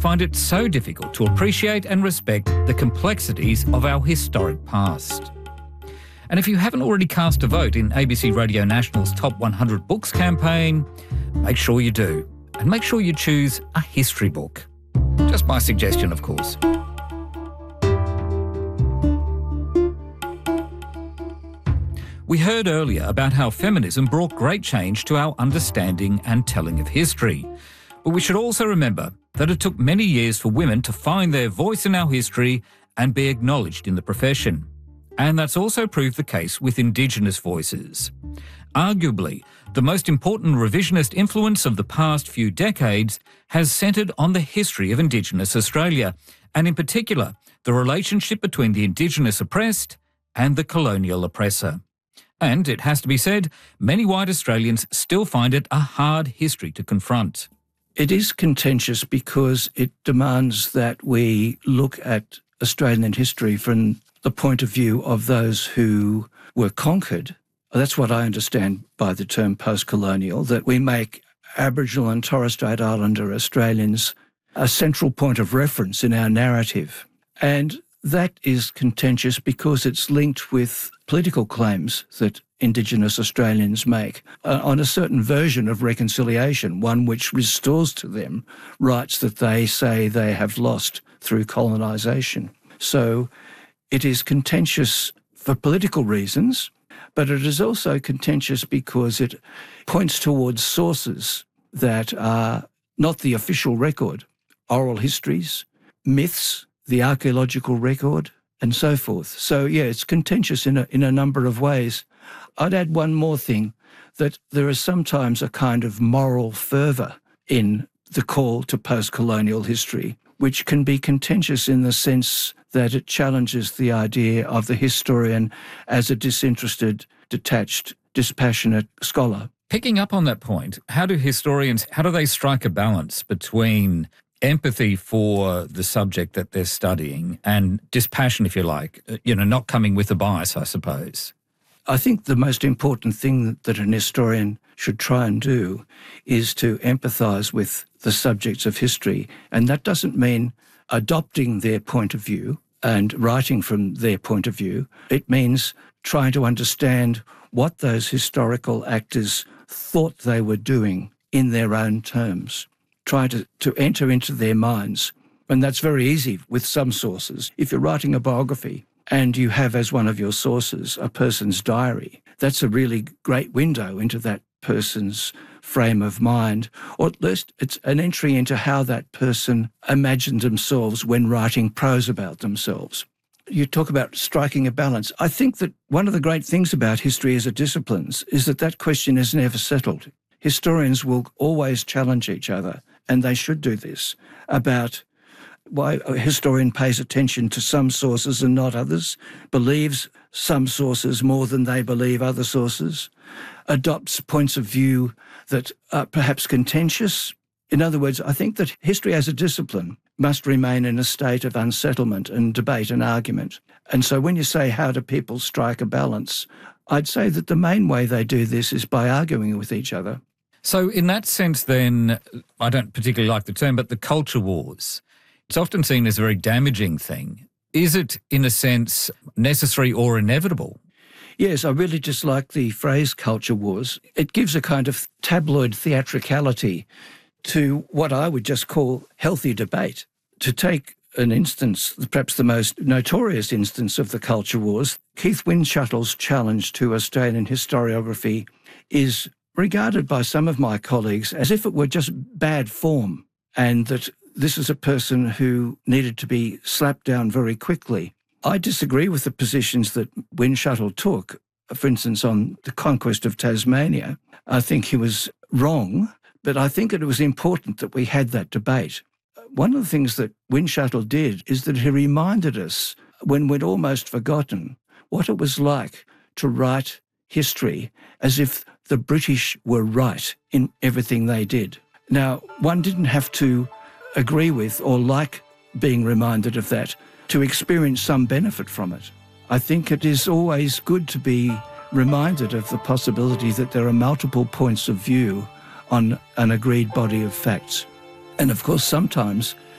find it so difficult to appreciate and respect the complexities of our historic past. And if you haven't already cast a vote in ABC Radio National's Top 100 Books campaign, make sure you do. And make sure you choose a history book. Just my suggestion, of course. We heard earlier about how feminism brought great change to our understanding and telling of history. But we should also remember that it took many years for women to find their voice in our history and be acknowledged in the profession. And that's also proved the case with Indigenous voices. Arguably, the most important revisionist influence of the past few decades has centred on the history of Indigenous Australia, and in particular, the relationship between the Indigenous oppressed and the colonial oppressor. And, it has to be said, many white Australians still find it a hard history to confront. It is contentious because it demands that we look at Australian history from the point of view of those who were conquered. That's what I understand by the term post-colonial, that we make Aboriginal and Torres Strait Islander Australians a central point of reference in our narrative. And that is contentious because it's linked with political claims that Indigenous Australians make on a certain version of reconciliation, one which restores to them rights that they say they have lost through colonisation. So it is contentious for political reasons, but it is also contentious because it points towards sources that are not the official record, oral histories, myths, the archaeological record, and so forth. So, yeah, it's contentious in a number of ways. I'd add one more thing, that there is sometimes a kind of moral fervour in the call to post-colonial history, which can be contentious in the sense that it challenges the idea of the historian as a disinterested, detached, dispassionate scholar. Picking up on that point, how do historians strike a balance between empathy for the subject that they're studying and dispassion, if you like, not coming with a bias, I suppose? I think the most important thing that an historian should try and do is to empathise with the subjects of history. And that doesn't mean adopting their point of view and writing from their point of view. It means trying to understand what those historical actors thought they were doing in their own terms, try to enter into their minds. And that's very easy with some sources. If you're writing a biography and you have as one of your sources a person's diary, that's a really great window into that person's frame of mind, or at least it's an entry into how that person imagined themselves when writing prose about themselves. You talk about striking a balance. I think that one of the great things about history as a discipline is that question is never settled. Historians will always challenge each other, and they should do this, about why a historian pays attention to some sources and not others, believes some sources more than they believe other sources, adopts points of view that are perhaps contentious. In other words, I think that history as a discipline must remain in a state of unsettlement and debate and argument. And so when you say how do people strike a balance, I'd say that the main way they do this is by arguing with each other. So in that sense then, I don't particularly like the term, but the culture wars, it's often seen as a very damaging thing. Is it, in a sense, necessary or inevitable? Yes, I really dislike the phrase culture wars. It gives a kind of tabloid theatricality to what I would just call healthy debate. To take an instance, perhaps the most notorious instance of the culture wars, Keith Windschuttle's challenge to Australian historiography is regarded by some of my colleagues as if it were just bad form, and that this is a person who needed to be slapped down very quickly. I disagree with the positions that Windschuttle took, for instance, on the conquest of Tasmania. I think he was wrong, but I think it was important that we had that debate. One of the things that Windschuttle did is that he reminded us, when we'd almost forgotten, what it was like to write history as if the British were right in everything they did. Now, one didn't have to agree with or like being reminded of that to experience some benefit from it. I think it is always good to be reminded of the possibility that there are multiple points of view on an agreed body of facts. And of course, sometimes